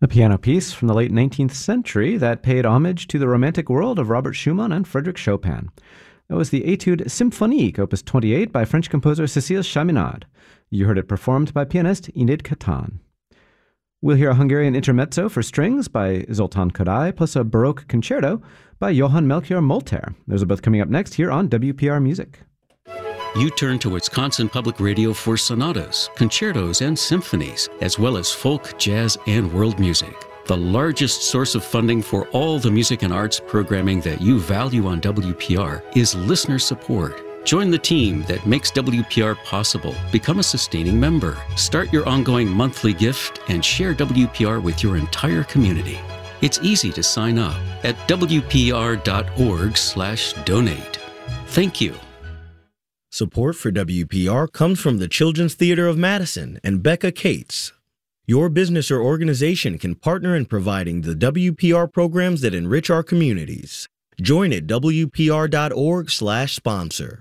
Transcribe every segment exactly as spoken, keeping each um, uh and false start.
A piano piece from the late nineteenth century that paid homage to the romantic world of Robert Schumann and Frédéric Chopin. That was the Étude symphonique, opus twenty-eight, by French composer Cécile Chaminade. You heard it performed by pianist Enid Catan. We'll hear a Hungarian intermezzo for strings by Zoltán Kodály, plus a Baroque concerto by Johann Melchior Molter. Those are both coming up next here on W P R Music. You turn to Wisconsin Public Radio for sonatas, concertos, and symphonies, as well as folk, jazz, and world music. The largest source of funding for all the music and arts programming that you value on W P R is listener support. Join the team that makes W P R possible. Become a sustaining member. Start your ongoing monthly gift and share W P R with your entire community. It's easy to sign up at W P R dot org slash donate. Thank you. Support for W P R comes from the Children's Theater of Madison and Becca Cates. Your business or organization can partner in providing the W P R programs that enrich our communities. Join at W P R dot org slash sponsor.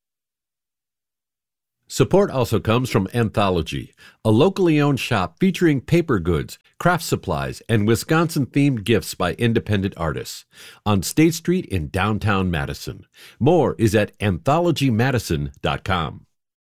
Support also comes from Anthology, a locally owned shop featuring paper goods, craft supplies, and Wisconsin-themed gifts by independent artists on State Street in downtown Madison. More is at anthology madison dot com.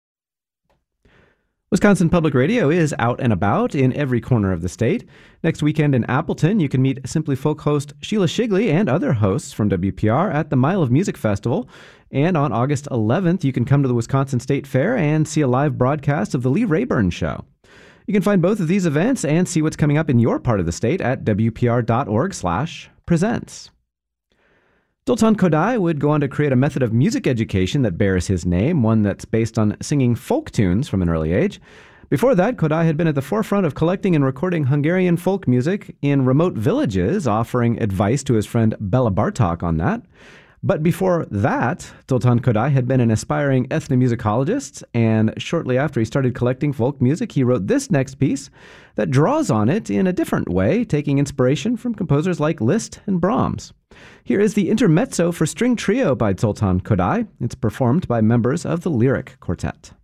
Wisconsin Public Radio is out and about in every corner of the state. Next weekend in Appleton, you can meet Simply Folk host Sheila Shigley and other hosts from W P R at the Mile of Music Festival. And on August eleventh, you can come to the Wisconsin State Fair and see a live broadcast of the Lee Rayburn Show. You can find both of these events and see what's coming up in your part of the state at W P R dot org slash presents. Zoltán Kodály would go on to create a method of music education that bears his name, one that's based on singing folk tunes from an early age. Before that, Kodály had been at the forefront of collecting and recording Hungarian folk music in remote villages, offering advice to his friend Bela Bartok on that. But before that, Zoltán Kodály had been an aspiring ethnomusicologist, and shortly after he started collecting folk music, he wrote this next piece that draws on it in a different way, taking inspiration from composers like Liszt and Brahms. Here is the intermezzo for string trio by Zoltán Kodály. It's performed by members of the Lyric Quartet.